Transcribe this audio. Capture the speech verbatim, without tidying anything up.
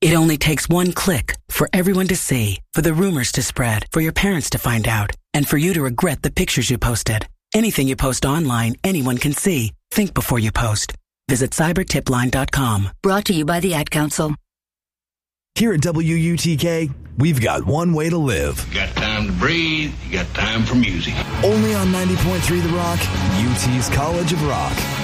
It only takes one click for everyone to see, for the rumors to spread, for your parents to find out, and for you to regret the pictures you posted. Anything you post online, anyone can see. Think before you post. Visit cyber tip line dot com. Brought to you by the Ad Council. Here at W U T K, we've got one way to live. You got time to breathe, you got time for music. Only on ninety point three The Rock, U T's College of Rock.